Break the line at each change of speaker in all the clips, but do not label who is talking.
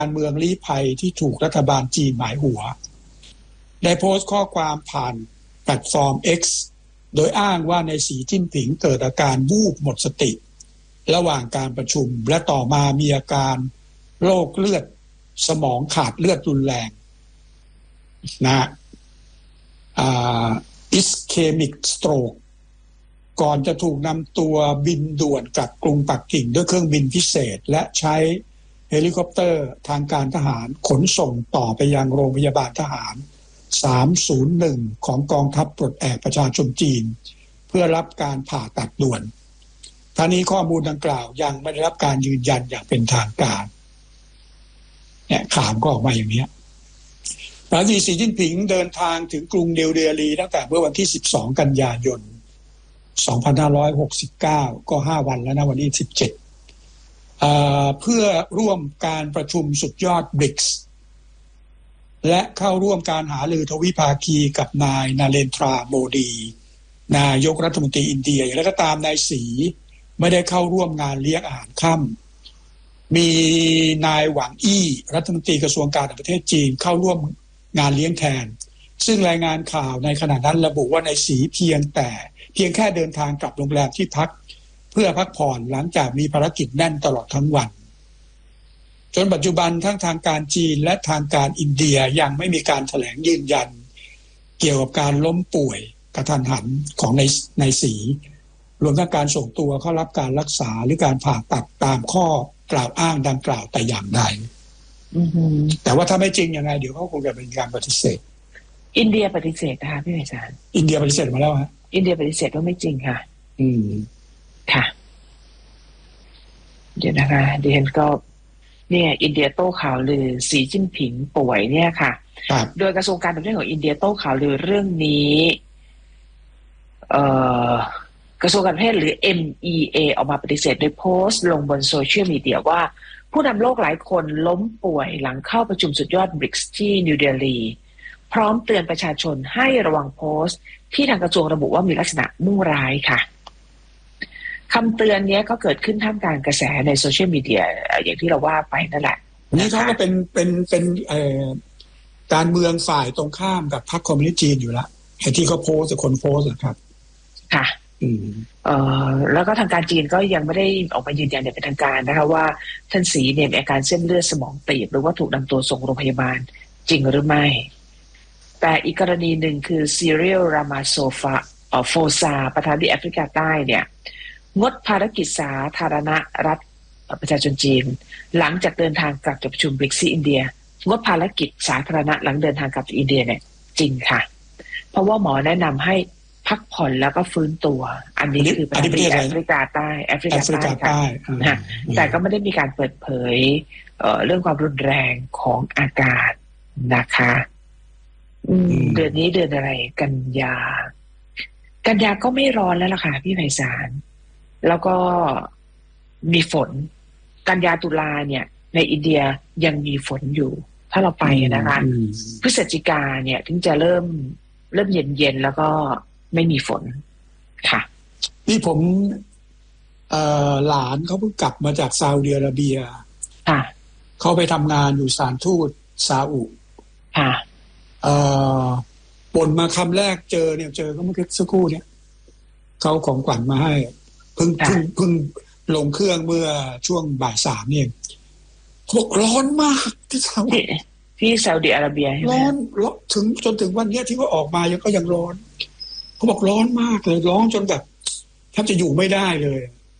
การเมืองลี้ภัยที่ถูกรัฐบาลจีนหมายหัวได้โพสต์ข้อความผ่านแพลตฟอร์ม X โดยอ้างว่าในสีจิ้นผิงเกิดอาการวูบหมดสติระหว่างการประชุมและต่อมามีอาการโรคเลือดสมองขาดเลือดรุนแรงนะischemic stroke ก่อนจะถูกนำตัวบินด่วนกลับกรุงปักกิ่งด้วยเครื่องบินพิเศษและใช้เฮลิคอปเตอร์ทางการทหารขนส่งต่อไปยังโรงพยาบาลทหาร301ของกองทัพปลดแอกประชาชนจีนเพื่อรับการผ่าตัดด่วนทั้งนี้ข้อมูลดังกล่าวยังไม่ได้รับการยืนยันอย่างเป็นทางการเนี่ยข่าวก็ออกมาอย่างนี้ประธานาธิบดีสีจิ้นผิงเดินทางถึงกรุงนิวเดลีตั้งแต่เมื่อวันที่12กันยายน2569ก็5วันแล้วนะวันนี้17เพื่อร่วมการประชุมสุดยอด BRICS และเข้าร่วมการหารือทวิภาคีกับนายนาเรนทราโมดีนายกรัฐมนตรีอินเดียอย่างไรก็ตามนายสีไม่ได้เข้าร่วมงานเลี้ยงอาหารค่ำมีนายหวังอี้รัฐมนตรีกระทรวงการต่างประเทศจีนเข้าร่วมงานเลี้ยงแทนซึ่งรายงานข่าวในขณะนั้นระบุว่านายสีเพียงแค่เดินทางกลับโรงแรมที่พักเพื่อพักผ่อนหลังจากมีภารกิจแน่นตลอดทั้งวันจนปัจจุบันทั้งทางการจีนและทางการอินเดียยังไม่มีการแถลงยืนยันเกี่ยวกับการล้มป่วยกระทันหันของนายสีรวมทั้งการส่งตัวเข้ารับการรักษาหรือการผ่าตัดตามข้อกล่าวอ้างดังกล่าวแต่อย่างใดแต่ว่าถ้าไม่จริงยังไงเดี๋ยวเขาคงจะเป็นการปฏิเสธ
อินเดียปฏิเสธนะคะพี่ไพศาล
อินเดียปฏิเสธมาแล้วฮะ
อินเดียปฏิเสธว่าไม่จริงค่ะค่ะเดี๋ยวนะคะดิฉันก็เนี่ยอินเดียโต้ข่าวลือสีจิ้นผิงป่วยเนี่ยค่ะโดยกระทรวงการต่างประเทศของอินเดียโต้ข่าวลือเรื่องนี้กระทรวงการต่างประเทศหรือ MEA ออกมาปฏิเสธโดยโพสต์ลงบนโซเชียลมีเดียว่าผู้นำโลกหลายคนล้มป่วยหลังเข้าประชุมสุดยอด BRICS ที่นิวเดลีพร้อมเตือนประชาชนให้ระวังโพสต์ที่ทางกระทรวงระบุว่ามีลักษณะมุ่งร้ายค่ะคำเตือนนี้ก็เกิดขึ้นท่ามกลางกระแสในโซเชียลมีเดียอย่างที่เราว่าไปนั่นแหละ
นี่เขาก็เป็นการเมืองฝ่ายตรงข้ามกับพรรคคอมมิวนิสต์จีนอยู่แล้วไอ้ที่เขาโพสต์คนโพสต์ครับ
ค่ะแล้วก็ทางการจีนก็ยังไม่ได้ออกมายืนยันอย่างเป็นทางการนะคะว่าท่านสีเนี่ยมีอาการเส้นเลือดสมองตีบหรือว่าถูกนำตัวส่งโรงพยาบาลจริงหรือไม่แต่อีกกรณีหนึ่งคือซีเรียลรามาโฟซาประธานาธิบดีแอฟริกาใต้เนี่ยงดภารกิจสาธารณรัฐประชาชนจีนหลังจากเดินทางกลับจากประชุม BRICS ที่อินเดียงดภารกิจสาธารณะหลังเดินทางกลับจากอินเดียเนี่ยจริงค่ะเพราะว่าหมอแนะนำให้พักผ่อนแล้วก็ฟื้นตัวอันนี้คือประเทศแอฟริกาใต้ค่ะแต่ก็ไม่ได้มีการเปิดเผยเรื่องความรุนแรงของอากาศนะคะเดือนนี้เดือนอะไรกันยาก็ไม่ร้อนแล้วล่ะค่ะพี่ไพศาลแล้วก็มีฝนกันยาตุลาเนี่ยในอินเดียยังมีฝนอยู่ถ้าเราไปนะคะพฤศจิกาเนี่ยถึงจะเริ่มเย็นแล้วก็ไม่มีฝนค่ะ
นี่ผมหลานเขาเพิ่งกลับมาจากซาอุดิอาระเบีย
ค่ะ
เขาไปทำงานอยู่สถานทูตซาอุ
ค่ะ
บ่นมาคำแรกเจอเขาเมื่อสักครู่เนี่ยเขาของขวัญมาให้เพิ่งลงเครื่องเมื่อช่วงบ่ายสามเนี่ยเขาบอกร้อนมากที่ซา
อุดิอาระเบีย
ร้อนจนถึงวันนี้ที่เขาออกมาก็ยังร้อนเขาบอกร้อนมากเลยร้อนจนแบบแทบจะอยู่ไม่ได้เลย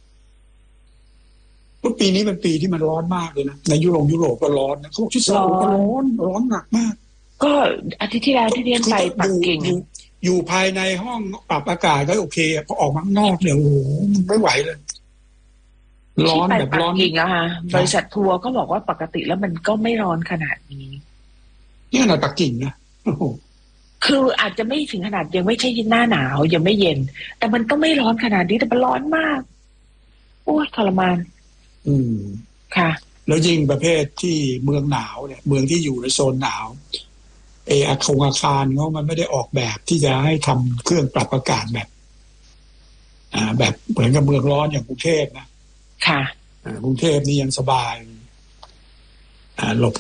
ปีนี้เป็นปีที่มันร้อนมากเลยนะในยุโรปก็ร้อนนะเขาบอกที่ซาอุก็ร้อนหนักมาก
ก็อาทิตย์ที่แล้วที่เรียนไปปักกิ่ง
อยู่ภายในห้องปรับอากาศก็โอเคพอออกมาข้างนอกเนี่ยโอ้โหไม่ไหวเลยร้อนแบบร้อน
จริงอะค่ะบริษัททัวร์ก็บอกว่าปกติแล้วมันก็ไม่ร้อนขนาดนี้
นี่ขนาดปักกิ่งนะ
คืออาจจะไม่ถึงขนาดยังไม่ใช่หน้าหนาวยังไม่เย็นแต่มันก็ไม่ร้อนขนาดนี้แต่มันร้อนมากโอ้ยทรมานค่ะ
แล้วยิ่งประเภทที่เมืองหนาวเนี่ยเมืองที่อยู่ในโซนหนาวอาคารเขามันไม่ได้ออกแบบที่จะให้ทำเครื่องปรับอากาศแบบเหมือนกับเมืองร้อนอย่างกรุงเทพนะ
ค่ะ
กรุงเทพนี่ยังสบายหลบ